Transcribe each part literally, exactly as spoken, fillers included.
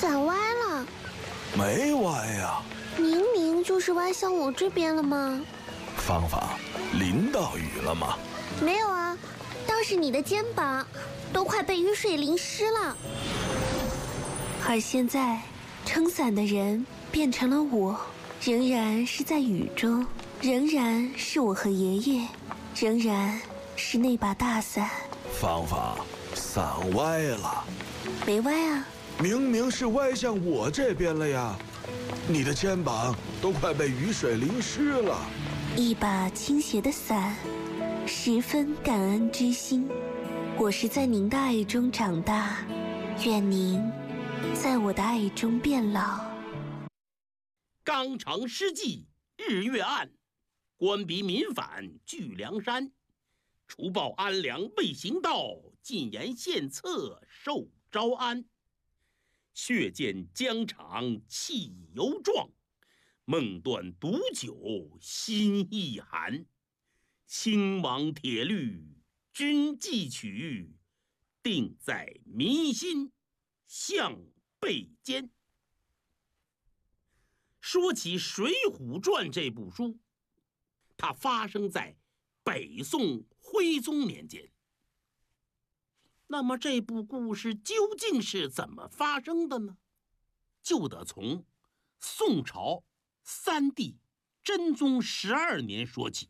伞歪了。 没歪呀， 明明就是歪向我这边了吗？ 芳芳，淋到雨了吗？ 没有啊，倒是你的肩膀都快被雨水淋湿了。而现在，撑伞的人变成了我，仍然是在雨中，仍然是我和爷爷，仍然是那把大伞。 芳芳，伞歪了。 没歪啊， 明明是歪向我这边了呀，你的肩膀都快被雨水淋湿了。 一把倾斜的伞，十分感恩之心。我是在您的爱中长大，愿您在我的爱中变老。 纲常失计日月暗，官逼民反聚梁山。除暴安良未行道，进言献策受招安。血溅疆场气犹壮，梦断毒酒心亦寒。兴亡铁律君既取，定在民心向背间。说起《水浒传》这部书，它发生在北宋徽宗年间。那么这部故事究竟是怎么发生的呢？就得从宋朝三帝真宗十二年说起。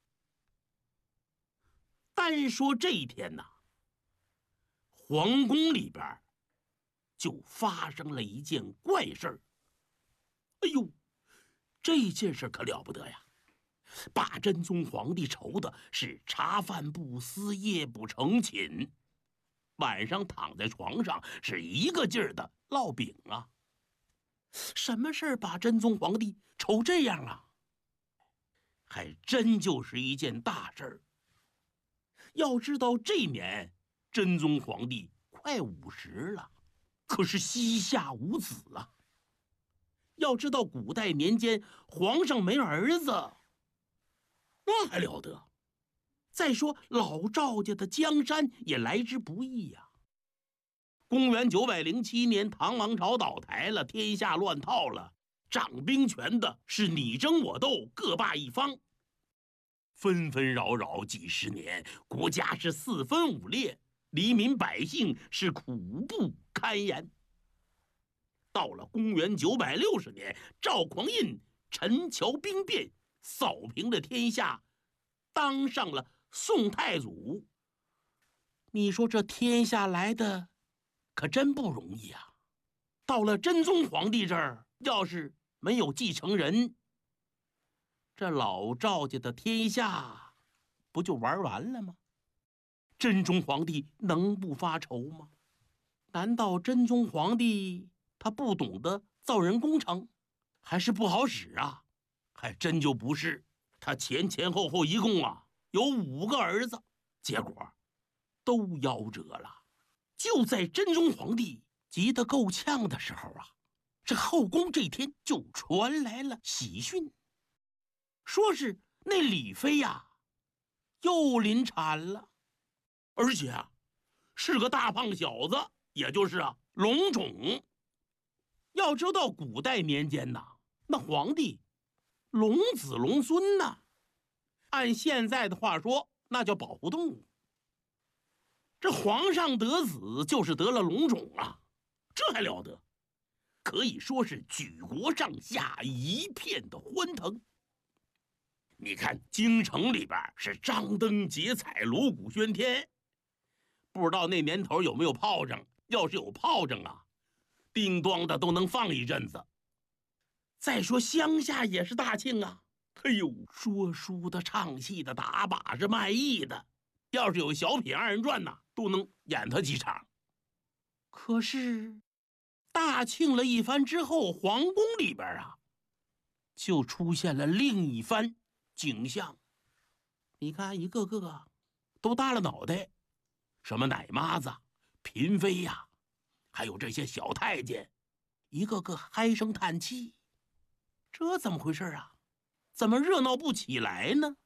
单说这一天呐，皇宫里边就发生了一件怪事儿。哎呦，这件事可了不得呀！把真宗皇帝愁的是茶饭不思，夜不成寝，晚上躺在床上是一个劲儿的烙饼啊。什么事儿把真宗皇帝愁这样啊？还真就是一件大事儿。要知道这年真宗皇帝快五十了，可是膝下无子啊。要知道古代年间皇上没儿子，那还了得？再说老赵家的江山也来之不易呀、啊。公元九百零七年，唐王朝倒台了，天下乱套了，掌兵权的是你争我斗，各霸一方，纷纷扰扰几十年，国家是四分五裂，黎民百姓是苦不堪言。到了公元九百六十年，赵匡胤陈桥兵变，扫平了天下，当上了宋太祖。你说这天下来的可真不容易啊！到了真宗皇帝这儿，要是没有继承人，这老赵家的天下不就玩完了吗？真宗皇帝能不发愁吗？难道真宗皇帝他不懂得造人工程，还是不好使啊？还真就不是，他前前后后一共啊有五个儿子，结果都夭折了。就在真宗皇帝急得够呛的时候啊，这后宫这天就传来了喜讯，说是那李妃呀、啊、又临产了，而且啊是个大胖小子，也就是啊龙种。要知道古代年间呐，那皇帝龙子龙孙呐，按现在的话说，那叫保护动物。这皇上得子就是得了龙种啊，这还了得？可以说是举国上下一片的欢腾。你看京城里边是张灯结彩，锣鼓喧天，不知道那年头有没有炮仗，要是有炮仗啊，叮咣的都能放一阵子。再说乡下也是大庆啊，哎呦，说书的、唱戏的、打把式、卖艺的，要是有小品二人转呐、啊，都能演他几场。可是大庆了一番之后，皇宫里边啊，就出现了另一番景象。你看一个个都耷了脑袋，什么奶妈子、嫔妃呀、啊，还有这些小太监，一个个唉声叹气。这怎么回事啊？怎么热闹不起来呢？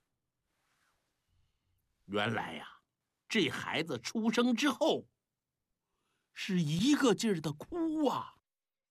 原来呀、啊，这孩子出生之后是一个劲儿的哭啊。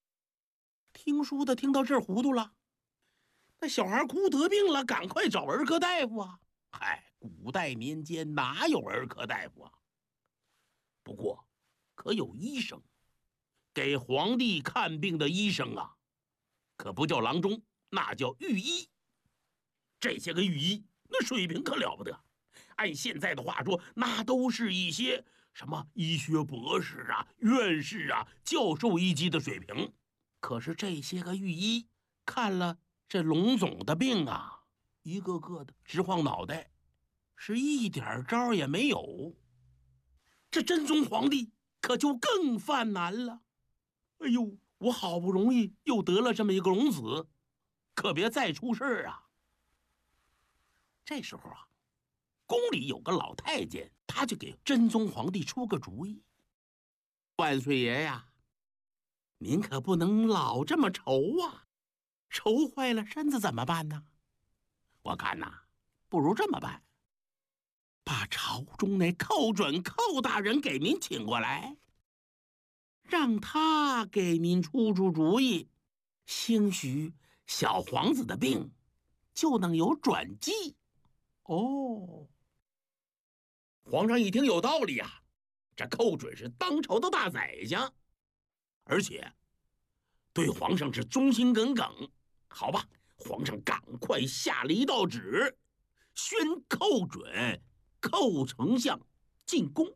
听书的听到这儿糊涂了，那小孩哭得病了，赶快找儿科大夫啊！嗨，古代民间哪有儿科大夫啊？不过，可有医生，给皇帝看病的医生啊，可不叫郎中，那叫御医。这些个御医，那水平可了不得。按现在的话说，那都是一些什么医学博士啊、院士啊、教授一级的水平。可是这些个御医看了这龙总的病啊，一个个的直晃脑袋，是一点招也没有。这真宗皇帝可就更犯难了。哎呦，我好不容易又得了这么一个龙子，可别再出事儿啊！这时候啊，宫里有个老太监，他就给真宗皇帝出个主意：万岁爷呀，您可不能老这么愁啊，愁坏了身子怎么办呢？我看呐，不如这么办，把朝中那寇准寇大人给您请过来，让他给您出出主意，兴许小皇子的病就能有转机。哦，皇上一听有道理啊，这寇准是当朝的大宰相，而且对皇上是忠心耿耿。好吧，皇上赶快下了一道旨，宣寇准寇丞相进宫。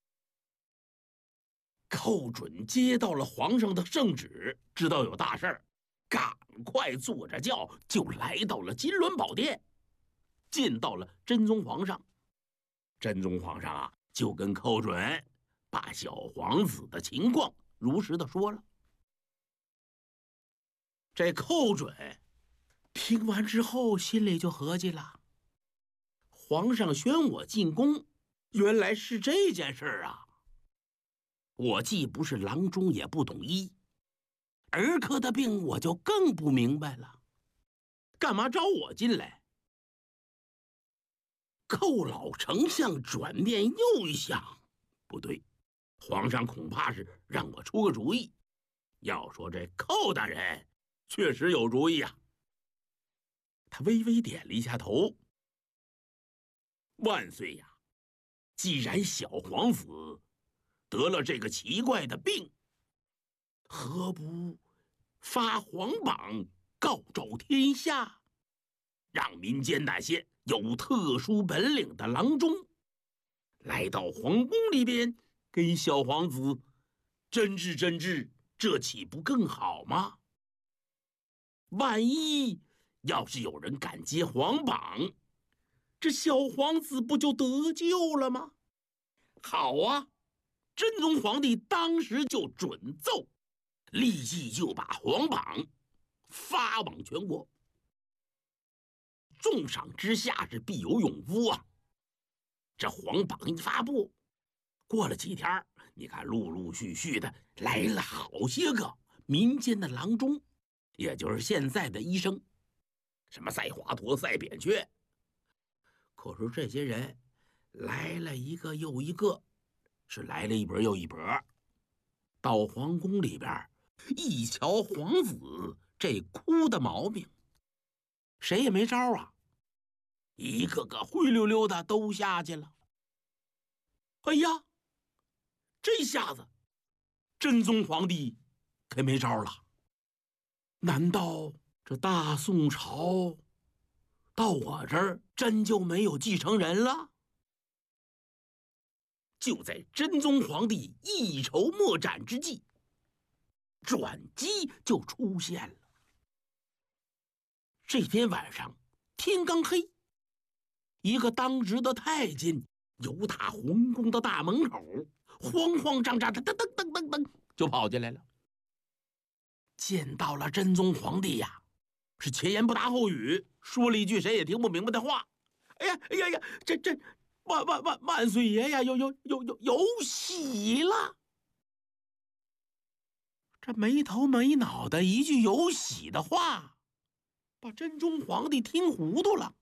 寇准接到了皇上的圣旨，知道有大事儿，赶快坐着轿就来到了金銮宝殿，见到了真宗皇上。真宗皇上啊，就跟寇准把小皇子的情况如实的说了。这寇准听完之后，心里就合计了：皇上宣我进宫，原来是这件事儿啊！我既不是郎中，也不懂医，儿科的病我就更不明白了，干嘛招我进来？寇老丞相转念又一想，不对，皇上恐怕是让我出个主意。要说这寇大人确实有主意啊。他微微点了一下头：万岁呀，既然小皇子得了这个奇怪的病，何不发皇榜告昭天下，让民间那些有特殊本领的郎中来到皇宫里边给小皇子诊治诊治，这岂不更好吗？万一要是有人敢接皇榜，这小皇子不就得救了吗？好啊，真宗皇帝当时就准奏，立即就把皇榜发往全国。重赏之下是必有勇夫啊！这皇榜一发布，过了几天，你看陆陆续续的来了好些个民间的郎中，也就是现在的医生，什么赛华佗、赛扁鹊。可是这些人来了一个又一个，是来了一波又一波。到皇宫里边一瞧皇子这哭的毛病，谁也没招啊，一个个灰溜溜的都下去了。哎呀，这下子真宗皇帝可没招了。难道这大宋朝到我这儿真就没有继承人了？就在真宗皇帝一筹莫展之际，转机就出现了。这天晚上天刚黑，一个当值的太监由打皇宫的大门口慌慌张张的噔噔噔噔噔就跑进来了。见到了真宗皇帝呀，是前言不搭后语，说了一句谁也听不明白的话。哎呀哎呀呀，这这万万万万岁爷呀，有有有有有喜了！这没头没脑的一句有喜的话，把真宗皇帝听糊涂了。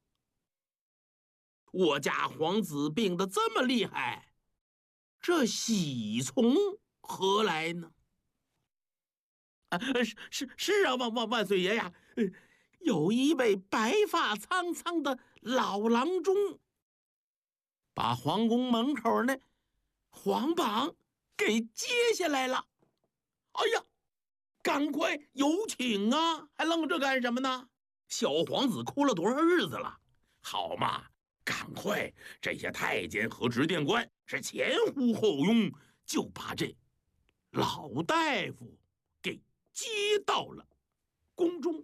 我家皇子病得这么厉害，这喜从何来呢？ 啊，是是是啊，万万万岁爷呀！有一位白发苍苍的老郎中，把皇宫门口那皇榜给揭下来了。哎呀，赶快有请啊！还愣着干什么呢？小皇子哭了多少日子了？好嘛，赶快！这些太监和执殿官是前呼后拥，就把这老大夫给接到了宫中。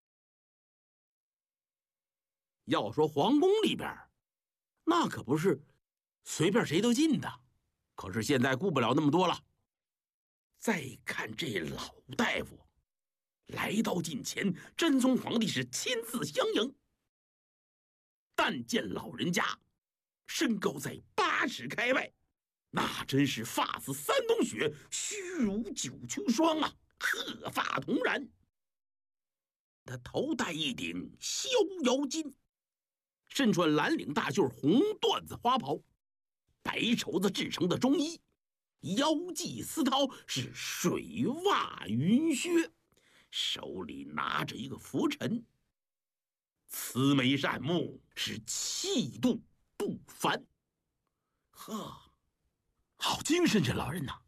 要说皇宫里边，那可不是随便谁都进的。可是现在顾不了那么多了。再看这老大夫来到近前，真宗皇帝是亲自相迎。但见老人家身高在八尺开外，那真是发似三冬雪，须如九秋霜啊，鹤发童髯。他头戴一顶逍遥巾，身穿蓝领大袖红缎子花袍，白绸子制成的中衣，腰系丝绦，是水袜云靴，手里拿着一个拂尘，慈眉善目，是气度不凡。呵，好精神，这老人呐！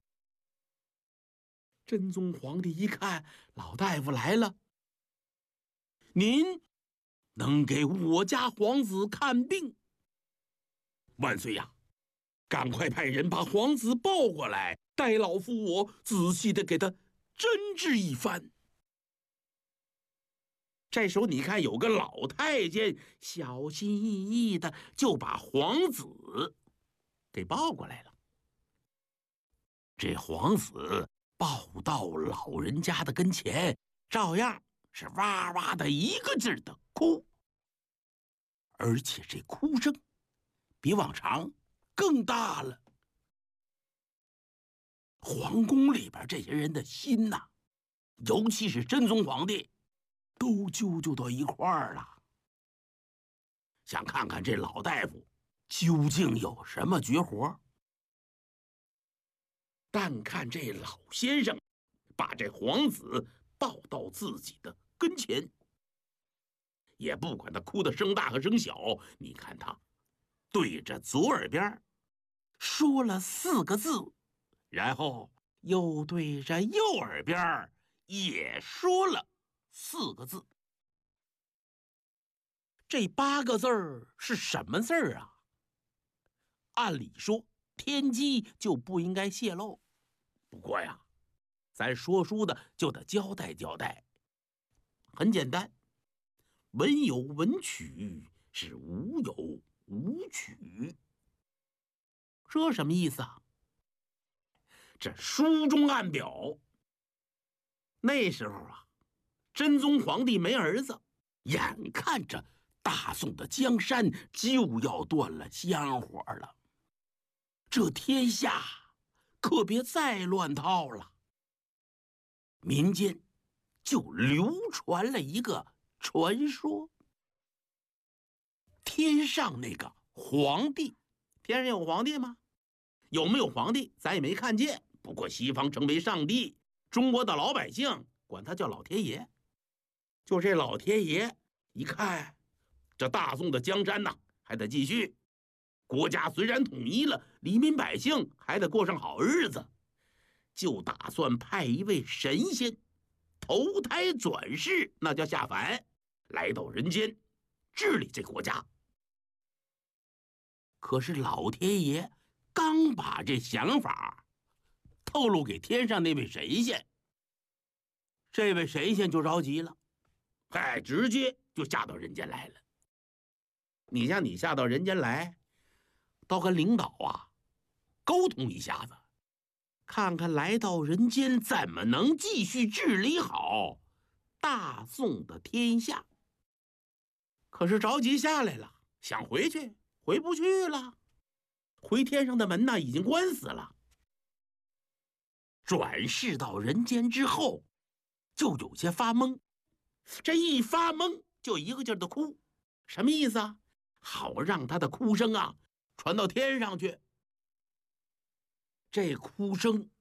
真宗皇帝一看老大夫来了，您能给我家皇子看病？万岁呀！赶快派人把皇子抱过来，待老夫我仔细的给他诊治一番。这时候你看有个老太监小心翼翼的就把皇子给抱过来了。这皇子抱到老人家的跟前，照样是哇哇的一个劲儿的哭，而且这哭声比往常更大了。皇宫里边这些人的心呐，尤其是真宗皇帝，都揪揪到一块儿了，想看看这老大夫究竟有什么绝活。但看这老先生把这皇子抱到自己的跟前，也不管他哭的声大和声小，你看他对着左耳边说了四个字，然后又对着右耳边也说了四个字。这八个字儿是什么字儿啊？按理说天机就不应该泄露，不过呀，咱说书的就得交代交代。很简单，文有文曲，是武有武曲。这什么意思啊？这书中暗表，那时候啊，真宗皇帝没儿子，眼看着大宋的江山就要断了香火了，这天下可别再乱套了。民间就流传了一个传说，天上那个皇帝，天上有皇帝吗？有没有皇帝咱也没看见，不过西方称为上帝，中国的老百姓管他叫老天爷。就这老天爷一看，这大宋的江山呐还得继续，国家虽然统一了，黎民百姓还得过上好日子，就打算派一位神仙投胎转世，那叫下凡，来到人间治理这国家。可是老天爷刚把这想法透露给天上那位神仙，这位神仙就着急了，嗨，直接就下到人间来了。你像你下到人间来，倒跟领导啊沟通一下子，看看来到人间怎么能继续治理好大宋的天下。可是着急下来了，想回去回不去了，回天上的门呐已经关死了。转世到人间之后，就有些发懵，这一发懵就一个劲儿的哭，什么意思啊？好让他的哭声啊传到天上去。这哭声